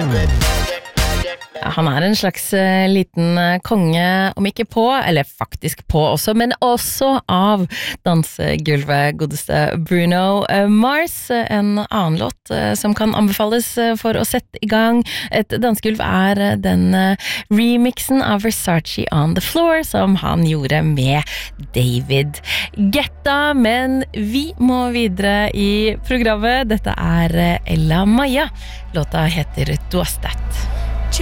Han en slags liten konge, om ikke på, eller faktisk på også, men også av dansegulvet godeste Bruno Mars. En annen låt som kan anbefales for å sette i gang et dansegulv den remixen av Versace on the Floor som han gjorde med David Guetta. Men vi må videre i programmet. Dette Ella Maja. Låta heter Duastat.